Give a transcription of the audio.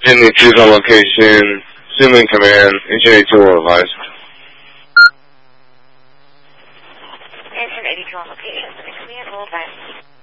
in the Tucson location, assuming command, Engine 82 will advise. Engine 82 on location, assuming command will advise.